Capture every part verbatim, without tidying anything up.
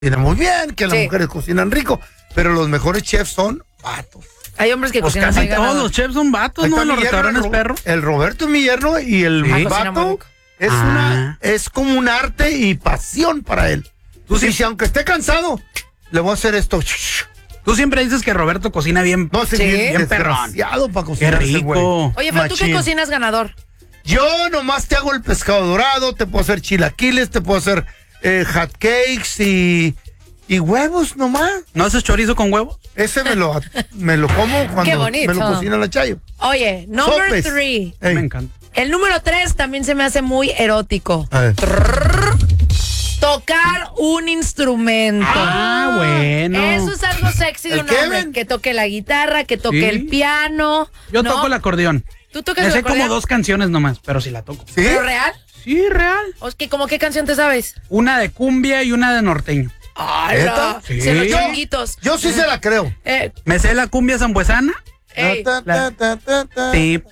cocinan muy bien, que las Sí. mujeres cocinan rico, pero los mejores chefs son vatos. Hay hombres que Pues cocinan casi muy ganado. todos los chefs son vatos, Ahí ¿no? está En los mi yerno, restaurantes el Ro- perro. El Roberto es mi yerno y el Sí. Ah, cocina muy vato rico. es Ah. una, es como un arte y pasión para él. Tú sí. dices, aunque esté cansado, le voy a hacer esto. Tú siempre dices que Roberto cocina bien. No sé, Sí. bien, Bien perrón. desgraciado para Qué cocinar ese güey. rico. Oye, pero tú qué Machín. cocinas ganador. Yo nomás te hago el pescado dorado, te puedo hacer chilaquiles, te puedo hacer eh, hot cakes y, y huevos nomás. ¿No haces chorizo con huevo? Ese me lo, me lo como cuando Qué bonito. me lo cocina la Chayo. Oye, number Sopes. three. Ey. Me encanta. El número tres también se me hace muy erótico. A ver. Tocar un instrumento. Ah, bueno. Eso es algo sexy de ¿El un hombre. Kevin? Que toque la guitarra, que toque Sí. el piano. Yo ¿no? toco el acordeón. ¿Tú tocas Me el sé como acordeón? dos canciones nomás, pero sí la toco. ¿Sí? ¿Pero real? Sí, real. ¿O es que como qué canción te sabes? Una de cumbia y una de norteño. ¡Hala! Sí. Se los Yo- changuitos. Yo sí se la creo. Eh, Me sé la cumbia zambuesana. ey. Ta, ta, ta, ta, ta. Sí.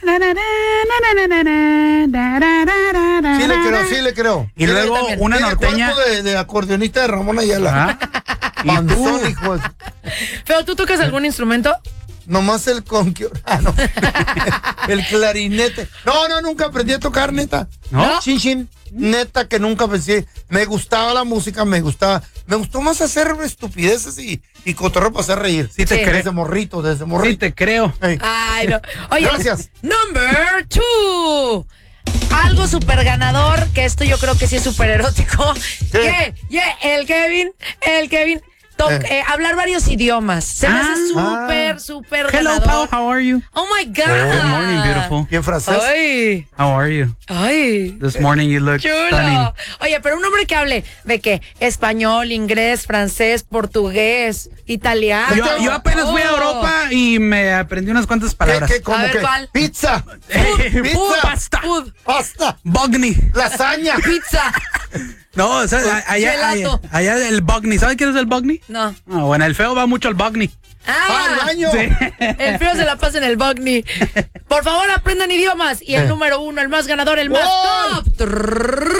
Sí le creo, sí le creo. Y Yo luego también. una Tiene norteña. cuerpo de, de acordeonista de Ramón Ayala. Ah. Y Panzón, tú, hijo de- ¿Pero tú tocas algún instrumento? Nomás el conquio. Ah, no. El clarinete. No, no, nunca aprendí a tocar, neta. ¿No? Chin, chin. Neta que nunca pensé. Me gustaba la música, me gustaba. Me gustó más hacer estupideces y, y cotorreo para hacer reír. Sí te Sí. creo. Desde morrito, desde Sí morrito. te creo. Ey. Ay, no. Oye, Gracias. Number two. Algo súper ganador, que esto yo creo que sí es súper erótico. Yeah, yeah, el Kevin, el Kevin. to- Eh. eh, hablar varios idiomas. Se me hace Ah. súper, súper Hello, pal. ganador. How are you? Oh my God. Good morning, beautiful. Bien francés. Ay, How are you? ay. This morning you look stunning. Chulo. Oye, pero un hombre que hable de que español, inglés, francés, portugués, italiano. Yo, yo apenas fui a Oh. Europa y me aprendí unas cuantas ¿Qué, palabras. qué, cómo A ver, que? ¿cuál? Pizza, Food, pizza. pasta, Food, pasta, bugny. lasaña. pizza. No, o sea, allá, allá, Gelato. allá el bugny. ¿Sabes quién es el bugny? No. Ah, bueno, el feo va mucho al bugny. Ah, al Ah, baño. el frío se la pasa en el bugny. Por favor, aprendan idiomas. Y el Eh. número uno, el más ganador, el más ¡Wow! top.